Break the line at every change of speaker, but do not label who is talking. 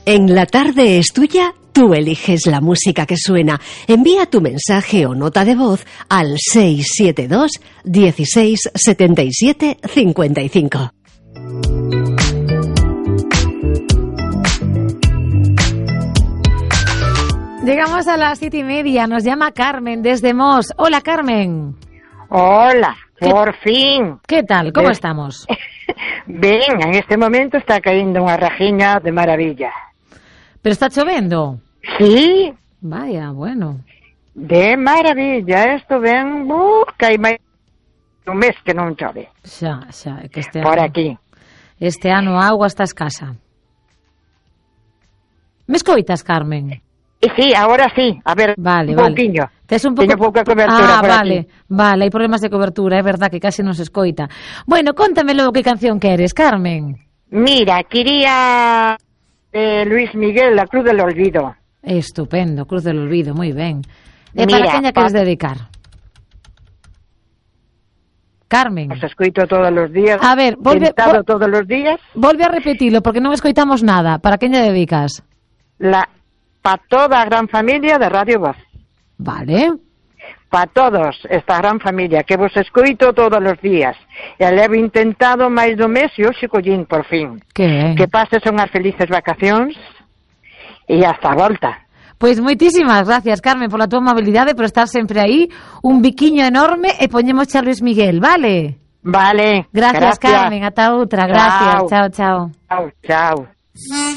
En La Tarde es Tuya, tú eliges la música que suena. Envía tu mensaje o nota de voz al 672 16 77 55.
Llegamos a las 7:30. Nos llama Carmen desde Mos. Hola, Carmen.
Hola, por fin.
¿Qué tal? ¿Cómo estamos?
Bien, en este momento está cayendo una rajiña de maravilla.
¿Pero está lloviendo?
Sí.
Vaya, bueno.
De maravilla. Esto ven, que hai máis un mes que non chove.
Xa, que
por aquí.
Este ano a auga está escasa. Me escoitas, Carmen?
Sí, ahora sí. A ver,
vale,
un pouquiño.
Teño
pouca cobertura por
vale,
aquí.
Vale, hai problemas de cobertura, é verdad que casi non se escoita. Bueno, contamelo que canción queres, Carmen.
Mira, quería Luis Miguel, La Cruz del Olvido.
Estupendo, Cruz del Olvido, moi ben. E
Mira,
para quen queres dedicar? Carmen.
Os escoito todos os días.
A ver,
todos os días.
Volve a repetilo, porque non escoitamos nada. Para quen lle dedicas?
Para toda a gran familia de Radio Voz.
Vale.
Para todos, esta gran familia, que vos escoito todos os días. E levo intentado máis do mes e hoxe collín, por fin. Que pases unhas felices vacacións e hasta a volta.
Pois moitísimas gracias, Carmen, pola tua amabilidade, por estar sempre aí. Un biquiño enorme e poñemos a Luis Miguel, vale?
Vale.
Gracias, Carmen. Ata outra. Gracias. Chao.
Chao.